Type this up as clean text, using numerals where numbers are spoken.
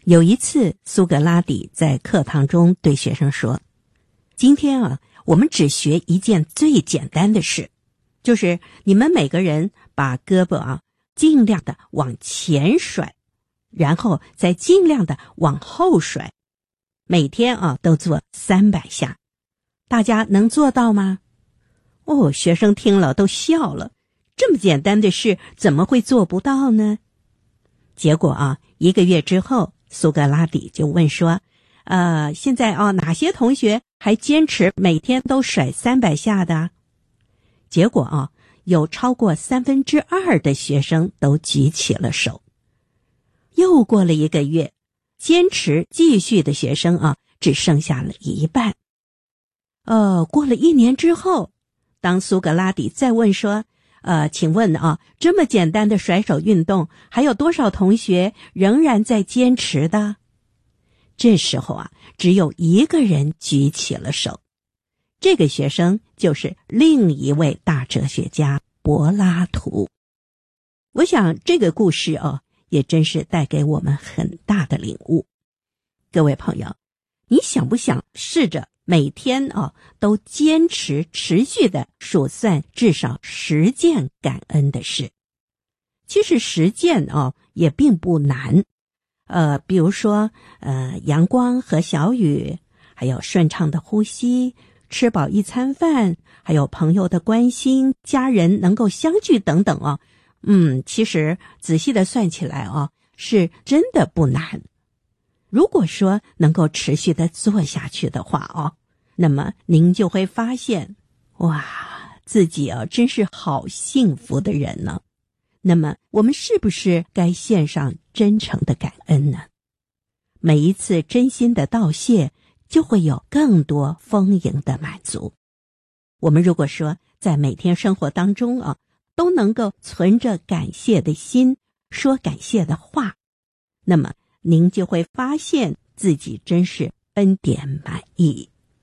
有一次，苏格拉底在课堂中对学生说，今天我们只学一件最简单的事，就是你们每个人把胳膊尽量的往前甩，然后再尽量的往后甩，每天都做300下。大家能做到吗？学生听了都笑了，这么简单的事怎么会做不到呢？结果1个月之后，苏格拉底就问说，现在哪些同学还坚持每天都甩300下的？结果有超过2/3的学生都举起了手。又过了1个月，坚持继续的学生只剩下了一半。过了1年之后，当苏格拉底再问说，请问这么简单的甩手运动，还有多少同学仍然在坚持的？这时候只有一个人举起了手，这个学生就是另一位大哲学家柏拉图。我想这个故事也真是带给我们很大的领悟。各位朋友，你想不想试着每天都坚持持续的数算至少10件感恩的事？其实10件也并不难。比如说阳光和小雨，还有顺畅的呼吸，吃饱一餐饭，还有朋友的关心，家人能够相聚等等其实仔细的算起来是真的不难。如果说能够持续的做下去的话那么您就会发现，哇，自己真是好幸福的人呢。那么我们是不是该献上真诚的感恩呢？每一次真心的道谢，就会有更多丰盈的满足。我们如果说在每天生活当中都能够存着感谢的心，说感谢的话，那么您就会发现自己真是恩典满溢。